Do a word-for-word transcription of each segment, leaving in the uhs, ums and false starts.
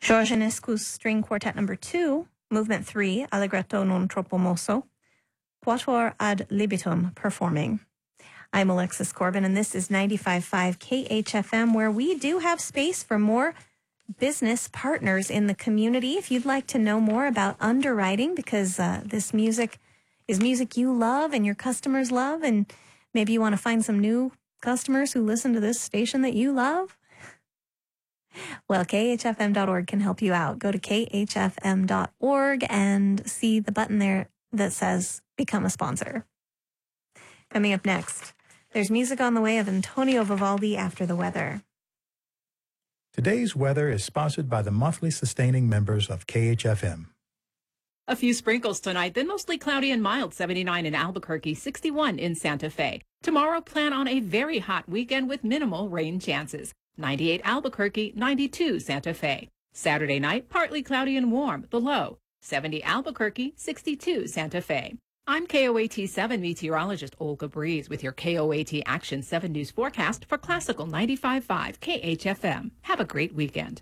Jorge Enescu's String Quartet Number two, Movement three, Allegretto non troppo mosso, Quatuor ad libitum performing. I'm Alexis Corbin, and this is ninety-five point five K H F M, where we do have space for more business partners in the community. If you'd like to know more about underwriting, because uh, this music is music you love and your customers love, and maybe you want to find some new customers who listen to this station that you love, well, K H F M dot org can help you out. Go to K H F M dot org and see the button there that says Become a Sponsor. Coming up next, there's music on the way of Antonio Vivaldi after the weather. Today's weather is sponsored by the monthly sustaining members of K H F M. A few sprinkles tonight, then mostly cloudy and mild, seventy-nine in Albuquerque, sixty-one in Santa Fe. Tomorrow, plan on a very hot weekend with minimal rain chances. ninety-eight Albuquerque, ninety-two Santa Fe. Saturday night, partly cloudy and warm, the low. seventy Albuquerque, sixty-two Santa Fe. I'm K O A T seven meteorologist Olga Breeze with your K O A T Action seven News forecast for Classical ninety-five point five K H F M. Have a great weekend.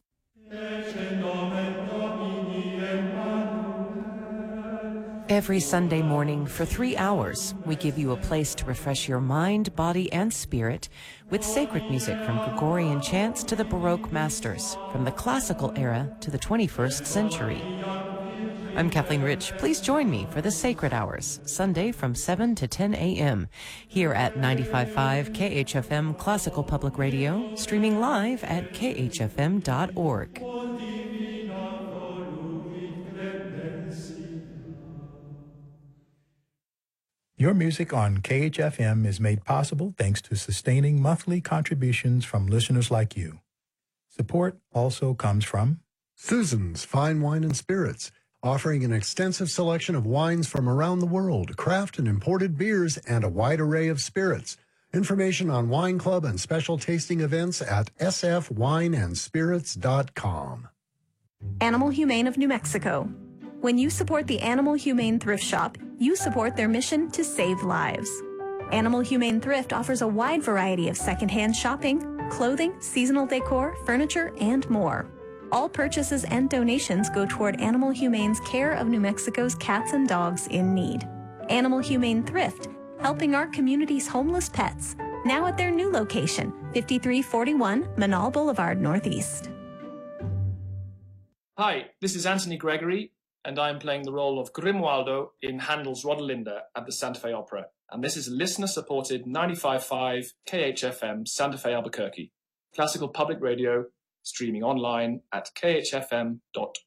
Every Sunday morning for three hours, we give you a place to refresh your mind, body, and spirit with sacred music from Gregorian chants to the Baroque masters, from the classical era to the twenty-first century. I'm Kathleen Rich. Please join me for the Sacred Hours, Sunday from seven to ten a.m. here at ninety-five point five K H F M Classical Public Radio, streaming live at K H F M dot org. Your music on K H F M is made possible thanks to sustaining monthly contributions from listeners like you. Support also comes from Susan's Fine Wine and Spirits, offering an extensive selection of wines from around the world, craft and imported beers, and a wide array of spirits. Information on wine club and special tasting events at s f wine and spirits dot com. Animal Humane of New Mexico. When you support the Animal Humane Thrift Shop, you support their mission to save lives. Animal Humane Thrift offers a wide variety of secondhand shopping, clothing, seasonal decor, furniture, and more. All purchases and donations go toward Animal Humane's care of New Mexico's cats and dogs in need. Animal Humane Thrift, helping our community's homeless pets. Now at their new location, fifty-three forty-one Manal Boulevard Northeast. Hi, this is Anthony Gregory, and I'm playing the role of Grimwaldo in Handel's Rodelinda at the Santa Fe Opera. And this is listener-supported ninety-five point five K H F M Santa Fe Albuquerque, classical public radio, streaming online at K H F M dot